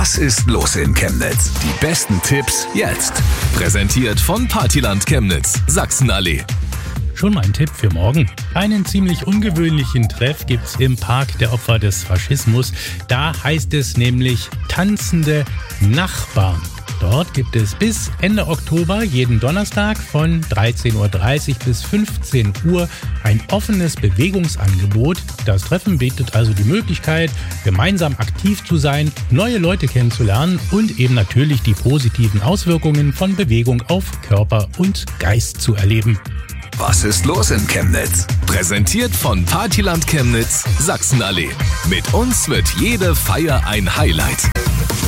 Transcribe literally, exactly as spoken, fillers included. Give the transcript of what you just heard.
Was ist los in Chemnitz? Die besten Tipps jetzt. Präsentiert von Partyland Chemnitz, Sachsenallee. Schon mal ein Tipp für morgen. Einen ziemlich ungewöhnlichen Treff gibt's im Park der Opfer des Faschismus. Da heißt es nämlich tanzende Nachbarn. Dort gibt es bis Ende Oktober jeden Donnerstag von dreizehn Uhr dreißig bis fünfzehn Uhr ein offenes Bewegungsangebot. Das Treffen bietet also die Möglichkeit, gemeinsam aktiv zu sein, neue Leute kennenzulernen und eben natürlich die positiven Auswirkungen von Bewegung auf Körper und Geist zu erleben. Was ist los in Chemnitz? Präsentiert von Partyland Chemnitz, Sachsenallee. Mit uns wird jede Feier ein Highlight.